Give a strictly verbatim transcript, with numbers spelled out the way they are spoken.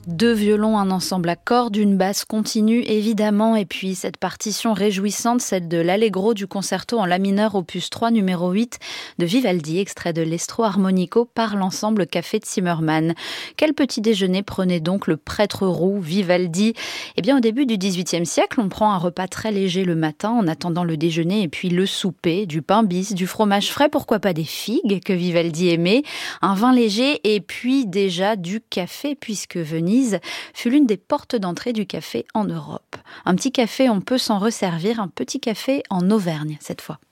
Deux violons, un ensemble à cordes, une basse continue évidemment, et puis cette partition réjouissante, celle de l'Allegro du concerto en la mineur opus trois numéro huit de Vivaldi, extrait de l'Estro Armonico par l'ensemble Café de Zimmermann. Quel petit déjeuner prenait donc le prêtre roux Vivaldi ? Eh bien au début du dix-huitième siècle, on prend un repas très léger le matin en attendant le déjeuner et puis le souper, du pain bis, du fromage frais, pourquoi pas des figues que Vivaldi aimait, un vin léger et puis déjà du café puisque Venise fut l'une des portes d'entrée du café en Europe. Un petit café, on peut s'en resservir, un petit café en Auvergne cette fois.